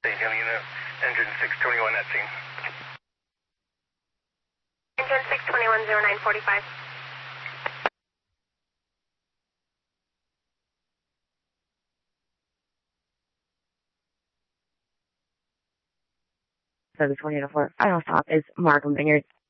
Hailing unit, engine 621 at scene. Engine 621, 0945. So the 2004 final stop is Markham Vineyard.